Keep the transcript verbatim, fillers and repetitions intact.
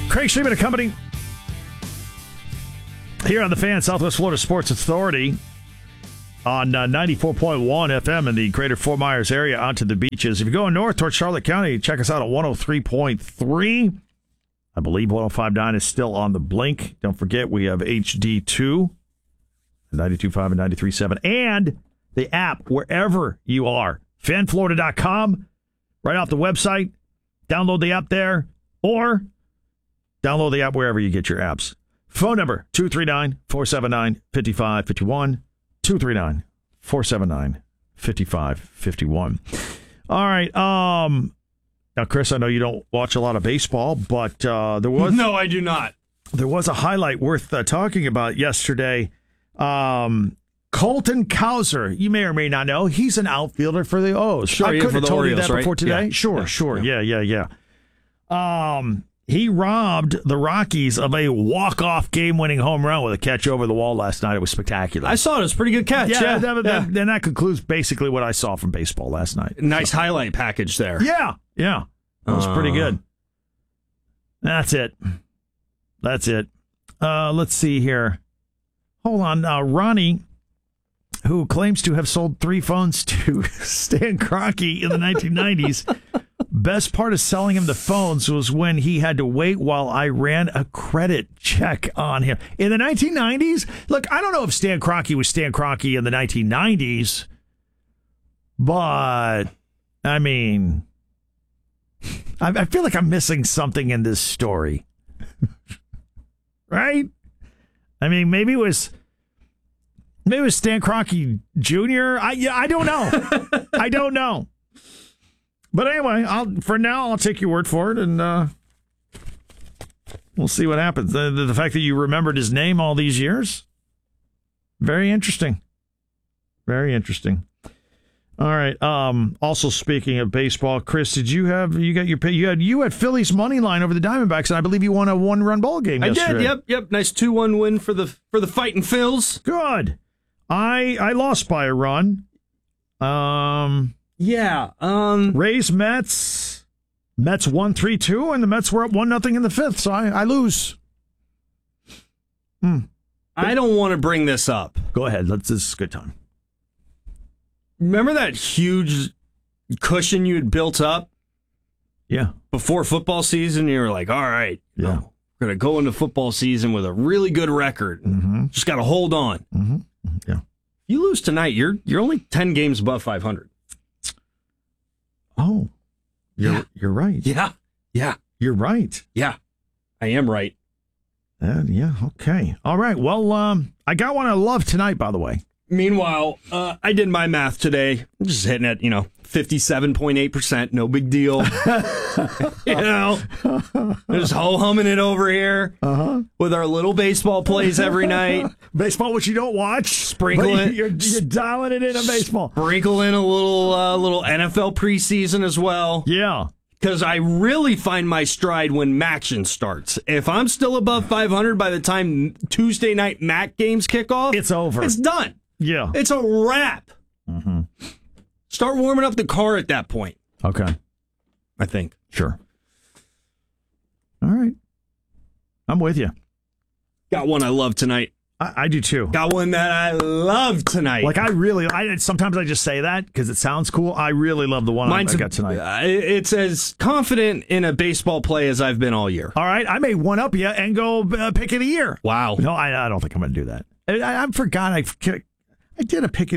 Craig Schleman and Company here on the Fan, Southwest Florida Sports Authority on uh, ninety-four point one F M in the greater Fort Myers area onto the beaches. If you're going north towards Charlotte County, check us out at one oh three point three. I believe one oh five point nine is still on the blink. Don't forget, we have H D two, ninety-two point five and ninety-three point seven, and the app wherever you are. fan florida dot com, right off the website. Download the app there, or download the app wherever you get your apps. Phone number, two three nine, four seven nine, five five five one, two three nine, four seven nine, five five five one. All right. Um, now, Chris, I know you don't watch a lot of baseball, but uh, there was... No, I do not. There was a highlight worth uh, talking about yesterday. Um, Colton Cowser, you may or may not know, he's an outfielder for the O's. Sure, I yeah, could for have the told Orioles, you that right? before today. Yeah. Sure, Yeah. sure. Yeah. Yeah, yeah, yeah. Um, he robbed the Rockies of a walk-off game-winning home run with a catch over the wall last night. It was spectacular. I saw it. It was a pretty good catch. Yeah, Yeah, that, yeah. that, then that concludes basically what I saw from baseball last night. Nice highlight package there. Yeah, yeah. That was pretty good. That's it. That's it. Uh, let's see here. Hold on. Uh, Ronnie, who claims to have sold three phones to Stan Kroenke in the nineteen nineties, best part of selling him the phones was when he had to wait while I ran a credit check on him. In the nineteen nineties? Look, I don't know if Stan Kroenke was Stan Kroenke in the nineteen nineties, but, I mean... I, I feel like I'm missing something in this story. Right? I mean, maybe it was maybe it was Stan Kroenke Junior I yeah, I don't know. I don't know. But anyway, I'll for now I'll take your word for it, and uh, we'll see what happens. The, the, the fact that you remembered his name all these years, very interesting. Very interesting. All right. Um, also, speaking of baseball, Chris, did you have you got your you had you had Phillies money line over the Diamondbacks, and I believe you won a one run ball game. I yesterday. did. Yep, yep. Nice two one win for the for the Fightin' Phils. Good. I I lost by a run. Um. Yeah. Um. Rays Mets. Mets won three two, and the Mets were up one nothing in the fifth, so I I lose. Hmm. I don't want to bring this up. Go ahead. Let's. This is a good time. Remember that huge cushion you had built up? Yeah. Before football season, you were like, all right, Yeah. no, we're going to go into football season with a really good record. Mm-hmm. Just got to hold on. Mm-hmm. Yeah. You lose tonight, you're you're only ten games above five hundred. Oh. You're Yeah. you're right. Yeah. Yeah. You're right. Yeah. I am right. Uh, yeah. Okay. All right. Well, um, I got one I love tonight, by the way. Meanwhile, uh, I did my math today. I'm just hitting at, you know, fifty-seven point eight percent. No big deal. You know, just ho-humming it over here Uh-huh. with our little baseball plays every night. Baseball, which you don't watch. Sprinkle but it. You're, you're dialing it in on baseball. Sprinkle in a little, uh, little N F L preseason as well. Yeah. Because I really find my stride when Maction starts. If I'm still above five hundred by the time Tuesday night Mac games kick off, It's over. It's done. Yeah. It's a wrap. Mm-hmm. Start warming up the car at that point, Okay. I think. Sure. All right. I'm with you. Got one I love tonight. I, I do too. Got one that I love tonight. Like, I really, I sometimes I just say that because it sounds cool. I really love the one Mine's I got tonight. Uh, it's as confident in a baseball play as I've been all year. All right. I may one up you and go uh, pick of the year. Wow. No, I, I don't think I'm going to do that. I, I, I forgot. I, I did a pick of